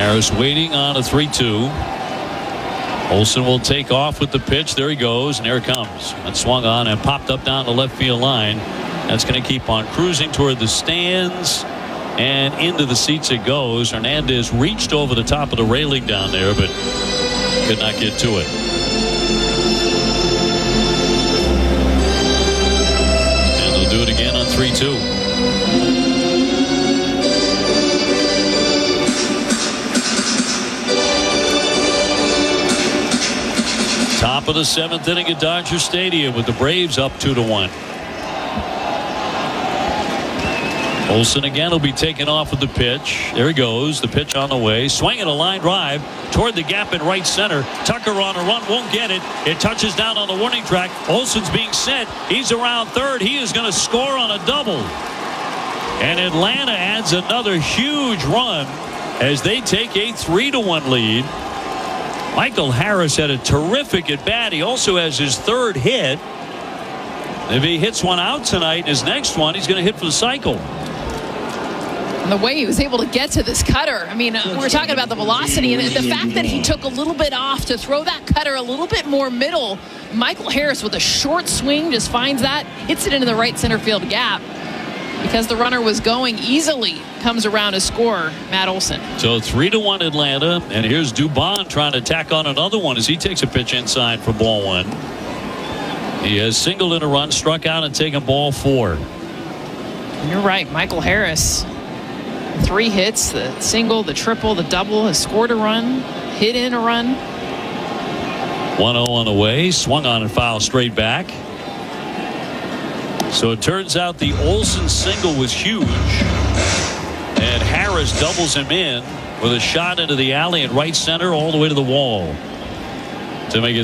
Harris waiting on a 3-2. Olsen will take off with the pitch. There he goes, and there it comes. That swung on and popped up down the left field line. That's going to keep on cruising toward the stands and into the seats it goes. Hernandez reached over the top of the railing down there, but could not get to it. And they'll do it again on 3-2. Top of the 7th inning at Dodger Stadium with the Braves up 2-1. Olsen again will be taken off with the pitch. There he goes. The pitch on the way. Swinging a line drive toward the gap in right center. Tucker on a run. Won't get it. It touches down on the warning track. Olsen's being set. He's around third. He is going to score on a double. And Atlanta adds another huge run as they take a 3-1 lead. Michael Harris had a terrific at bat. He also has his 3rd hit. If he hits one out tonight, his next one, he's going to hit for the cycle. And the way he was able to get to this cutter. I mean, we're talking about the velocity and the fact that he took a little bit off to throw that cutter a little bit more middle. Michael Harris with a short swing just finds that, hits it into the right center field gap. Because the runner was going easily, comes around to score Matt Olson. So 3-1 Atlanta, and here's Dubon trying to tack on another one as he takes a pitch inside for ball 1. He has singled in a run, struck out, and taken ball 4. And you're right, Michael Harris. 3 hits, the single, the triple, the double, has scored a run, hit in a run. 1-0 on the way, swung on and fouled straight back. So it turns out the Olsen single was huge, and Harris doubles him in with a shot into the alley in right center all the way to the wall to make it